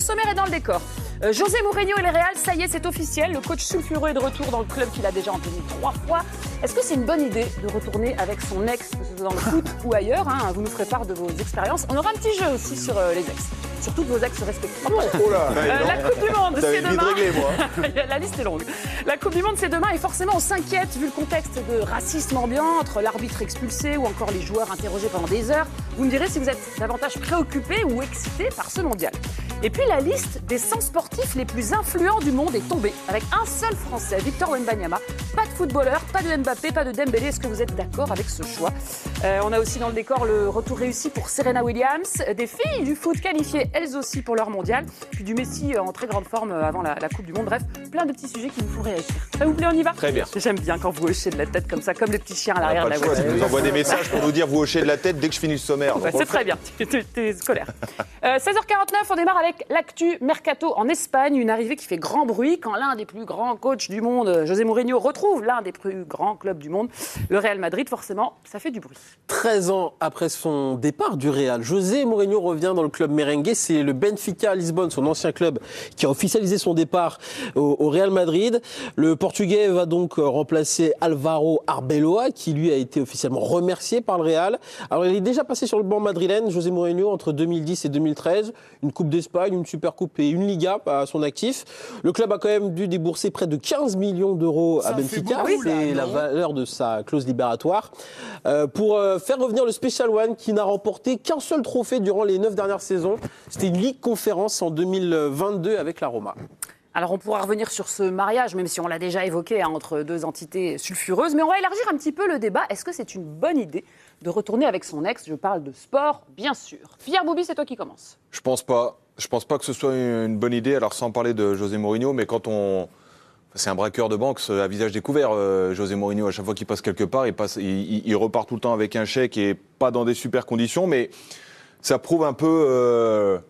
sommaire est dans le décor. José Mourinho et le Real, ça y est, c'est officiel. Le coach sulfureux est de retour dans le club qu'il a déjà entraîné 3 fois. Est-ce que c'est une bonne idée de retourner avec son ex, que ce soit dans le foot ou ailleurs, hein? Vous nous ferez part de vos expériences. On aura un petit jeu aussi sur les ex. Surtout de vos ex respectifs. Oh là, la Coupe du Monde, c'est demain. Régler, moi. La liste est longue. La Coupe du Monde, c'est demain et forcément, on s'inquiète vu le contexte de racisme ambiant entre l'arbitre expulsé ou encore les joueurs interrogés pendant des heures. Vous me direz si vous êtes davantage préoccupé ou excité par ce mondial. Et puis, la liste des 100 sportifs les plus influents du monde est tombée avec un seul Français, Victor Wembanyama. Pas de footballeur, pas de Mbappé, pas de Dembélé. Est-ce que vous êtes d'accord avec ce choix? On a aussi dans le décor le retour réussi pour Serena Williams, des filles du foot qualifiées elles aussi pour leur mondial, puis du Messi en très grande forme avant la Coupe du Monde. Bref, plein de petits sujets qui vous font réagir. Ça vous plaît, on y va? Très bien. J'aime bien quand vous hochez de la tête comme ça, comme les petits chiens à l'arrière de la voiture. Tu nous envoies des messages pour nous dire vous hochez de la tête dès que je finis le sommaire. Ouais, c'est très bien, t'es scolaire. 16h49, on démarre avec l'actu Mercato en Espagne, une arrivée qui fait grand bruit quand l'un des plus grands coachs du monde, José Mourinho, retrouve l'un des plus grands clubs du monde, le Real Madrid. Forcément, ça fait du bruit. 13 ans après son départ du Real, José Mourinho revient dans le club merengue. C'est le Benfica Lisbonne, son ancien club, qui a officialisé son départ au Real Madrid. Le Portugais va donc remplacer Álvaro Arbeloa, qui lui a été officiellement remercié par le Real. Alors, il est déjà passé sur le banc madrilène, José Mourinho, entre 2010 et 2013. Une Coupe d'Espagne, une Supercoupe et une Liga à son actif. Le club a quand même dû débourser près de 15 millions d'euros à Benfica. C'est la valeur de sa clause libératoire. Pour faire revenir le Special One, qui n'a remporté qu'un seul trophée durant les 9 dernières saisons. C'était une Ligue Conférence en 2022 avec la Roma. Alors, on pourra revenir sur ce mariage, même si on l'a déjà évoqué, entre deux entités sulfureuses. Mais on va élargir un petit peu le débat. Est-ce que c'est une bonne idée de retourner avec son ex? Je parle de sport, bien sûr. Pierre Boubi, c'est toi qui commence. Je pense pas. Je pense pas que ce soit une bonne idée. Alors, sans parler de José Mourinho, mais quand on... C'est un braqueur de banque à visage découvert, José Mourinho. À chaque fois qu'il passe quelque part, il repart tout le temps avec un chèque et pas dans des super conditions. Mais ça prouve un peu...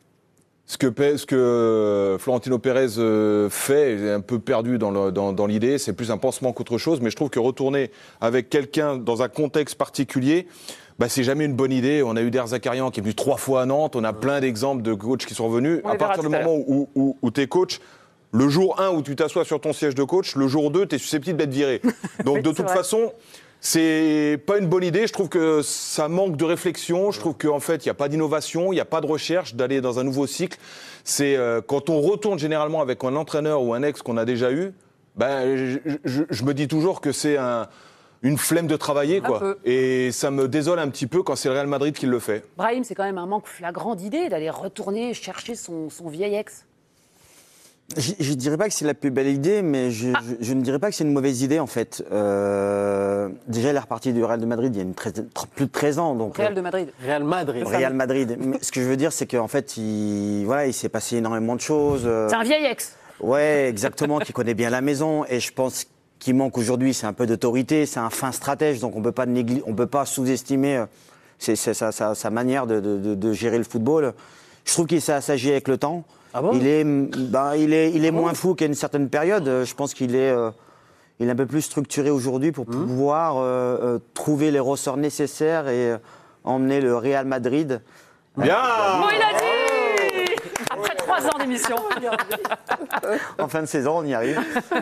Ce que Florentino Pérez fait est un peu perdu dans l'idée. C'est plus un pansement qu'autre chose. Mais je trouve que retourner avec quelqu'un dans un contexte particulier, c'est jamais une bonne idée. On a eu Der Zakarian qui est venu 3 fois à Nantes. On a plein d'exemples de coachs qui sont revenus. À partir du moment où tu es coach, le jour 1 où tu t'assois sur ton siège de coach, le jour 2, tu es susceptible d'être viré. Donc de toute façon... C'est pas une bonne idée. Je trouve que ça manque de réflexion. Je trouve qu'en fait, il n'y a pas d'innovation, il n'y a pas de recherche d'aller dans un nouveau cycle. C'est quand on retourne généralement avec un entraîneur ou un ex qu'on a déjà eu, je me dis toujours que c'est une flemme de travailler, quoi. Et ça me désole un petit peu quand c'est le Real Madrid qui le fait. Brahim, c'est quand même un manque flagrant d'idée d'aller retourner chercher son vieil ex. Je ne dirais pas que c'est la plus belle idée, mais je ne dirais pas que c'est une mauvaise idée, en fait. Déjà, il est reparti du Real de Madrid il y a plus de 13 ans. Donc, Real de Madrid. Real Madrid. Real Madrid. Mais ce que je veux dire, c'est qu'en fait, il s'est passé énormément de choses. C'est un vieil ex. Ouais, exactement, qui connaît bien la maison. Et je pense qu'il manque aujourd'hui, c'est un peu d'autorité. C'est un fin stratège, donc on peut pas sous-estimer sa manière de gérer le football. Je trouve qu'il s'est assagi avec le temps. Ah bon? Il est moins fou qu'à une certaine période. Je pense qu'il est un peu plus structuré aujourd'hui pour pouvoir trouver les ressorts nécessaires et emmener le Real Madrid. Bien. Bon, il a dit. Après 3 ans d'émission. En fin de saison, on y arrive.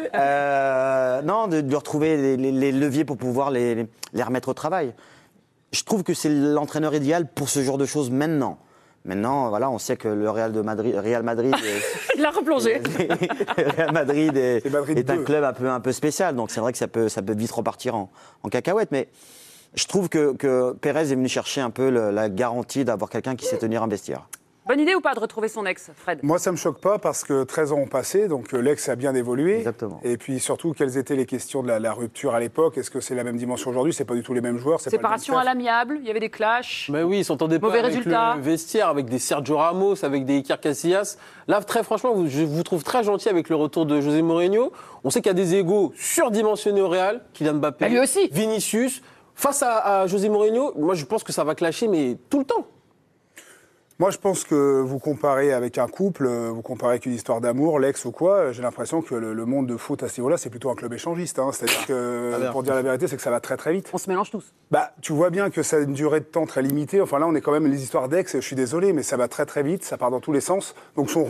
Non, de retrouver les leviers pour pouvoir les remettre au travail. Je trouve que c'est l'entraîneur idéal pour ce genre de choses maintenant. Maintenant, voilà, on sait que le Real Madrid il a replongé. Real Madrid est un club un peu spécial, donc c'est vrai que ça peut vite repartir en cacahuète. Mais je trouve que Pérez est venu chercher un peu la garantie d'avoir quelqu'un qui sait tenir un vestiaire. Bonne idée ou pas de retrouver son ex, Fred? Moi, ça ne me choque pas parce que 13 ans ont passé, donc l'ex a bien évolué. Exactement. Et puis surtout, quelles étaient les questions de la rupture à l'époque? Est-ce que c'est la même dimension aujourd'hui? C'est pas du tout les mêmes joueurs. Séparation à l'amiable, il y avait des clashs. Mais oui, ils s'entendaient pas avec le vestiaire, avec des Sergio Ramos, avec des Iker Casillas. Là, très franchement, je vous trouve très gentil avec le retour de José Mourinho. On sait qu'il y a des égos surdimensionnés au Real, Kylian Mbappé, lui aussi. Vinicius. Face à José Mourinho, moi je pense que ça va clasher, mais tout le temps. Moi, je pense que vous comparez avec un couple, vous comparez avec une histoire d'amour, l'ex ou quoi, j'ai l'impression que le monde de foot à ce niveau-là, c'est plutôt un club échangiste. C'est-à-dire que, pour dire la vérité, c'est que ça va très très vite. On se mélange tous. Tu vois bien que ça a une durée de temps très limitée. Enfin là, on est quand même les histoires d'ex, je suis désolé, mais ça va très très vite, ça part dans tous les sens. Donc son